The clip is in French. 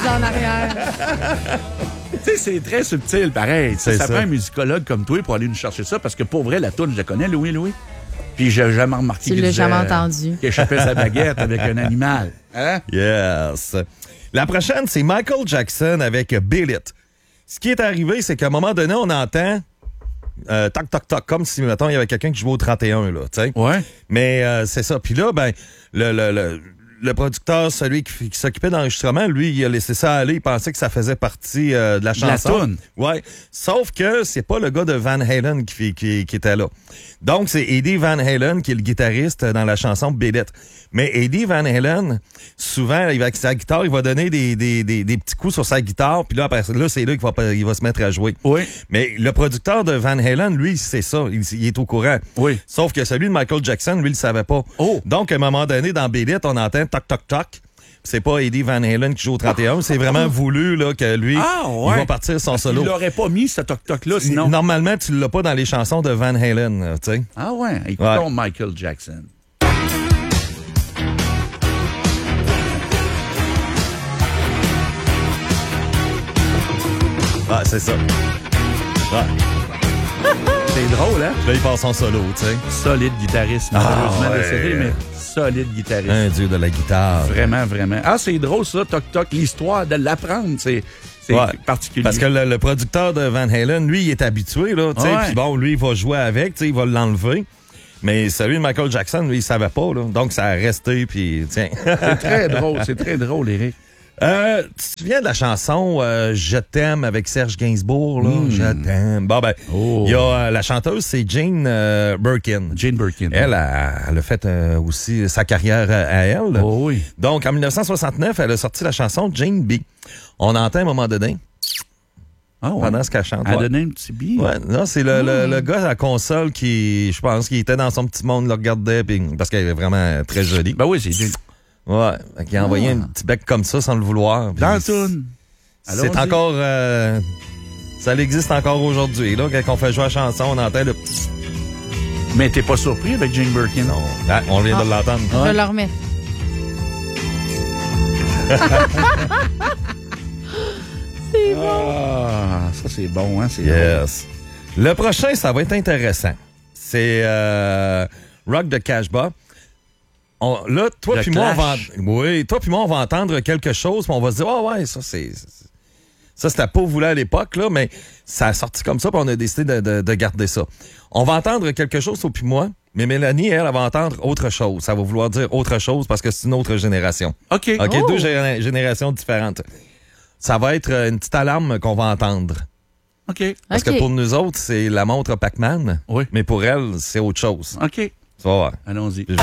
en arrière. Tu sais, c'est très subtil, pareil. Ça prend un musicologue comme toi pour aller nous chercher ça, parce que pour vrai, la toune, je la connais, Louis. Puis j'ai jamais remarqué Tu l'as jamais entendu. qu'il échappait sa baguette avec un animal. Hein? Yes. La prochaine, c'est Michael Jackson avec Beat It. Ce qui est arrivé, c'est qu'à un moment donné, on entend toc, toc, toc, comme si, mettons, il y avait quelqu'un qui jouait au 31, là, tu sais. Ouais. Mais c'est ça. Puis là, ben, le producteur, celui qui s'occupait de l'enregistrement, lui, il a laissé ça aller. Il pensait que ça faisait partie de la chanson. La toune. Ouais. Sauf que c'est pas le gars de Van Halen qui était là. Donc, c'est Eddie Van Halen qui est le guitariste dans la chanson Beat It. Mais Eddie Van Halen, souvent, avec sa guitare, il va donner des petits coups sur sa guitare. Puis là, après, là, c'est là qu'il va se mettre à jouer. Oui. Mais le producteur de Van Halen, lui, c'est ça. Il est au courant. Oui. Sauf que celui de Michael Jackson, lui, il le savait pas. Oh. Donc, à un moment donné, dans Beat It, on entend toc, toc, toc. C'est pas Eddie Van Halen qui joue au 31. C'est vraiment voulu là, que lui, il va partir son solo. Il l'aurait pas mis, ce toc-toc-là, sinon. Normalement, tu l'as pas dans les chansons de Van Halen, tu sais. Ah ouais? Écoutons Michael Jackson. Ah, c'est ça. Ouais. C'est drôle, hein? Là, il passe son solo, tu sais. Solide guitariste, malheureusement décédé, mais solide guitariste. Un dieu de la guitare. Vraiment, vraiment. Ah, c'est drôle, ça, toc-toc. L'histoire de l'apprendre, c'est particulier. Parce que le producteur de Van Halen, lui, il est habitué, là, tu sais. Puis bon, lui, il va jouer avec, tu sais, il va l'enlever. Mais celui de Michael Jackson, lui, il savait pas, là. Donc, ça a resté, puis tiens. C'est très drôle, Éric. Tu te souviens de la chanson Je t'aime avec Serge Gainsbourg, là? Je t'aime. Bon, ben, il y a la chanteuse, c'est Jane Birkin. Jane Birkin. Elle a fait aussi sa carrière à elle. Oh oui. Donc, en 1969, elle a sorti la chanson Jane B. On entend à un moment donné. Pendant ce qu'elle chante. Elle a donné un petit billet. Ouais, non, c'est le gars à la console qui, je pense, qui était dans son petit monde, le regardait, parce qu'elle est vraiment très jolie. Ben oui, c'est Jane. Ouais, il a envoyé un petit bec comme ça sans le vouloir. Dans le toune. C'est encore... ça existe encore aujourd'hui. Là, quand on fait jouer la chanson, on entend le... Mais t'es pas surpris avec Jane Birkin? Non. Ah, on vient de l'entendre. Je vais le remettre. C'est bon. Ah, ça c'est bon, hein? C'est yes. Bon. Le prochain, ça va être intéressant. C'est Rock de Casbah. Là, toi puis moi, on va entendre quelque chose, puis on va se dire, ça c'était pas voulu à l'époque, là, mais ça a sorti comme ça, puis on a décidé de garder ça. On va entendre quelque chose, toi puis moi, mais Mélanie, elle va entendre autre chose. Ça va vouloir dire autre chose parce que c'est une autre génération. OK. Deux générations différentes. Ça va être une petite alarme qu'on va entendre. OK. Parce que pour nous autres, c'est la montre Pac-Man. Oui. Mais pour elle, c'est autre chose. OK. Tu vas voir. Allons-y.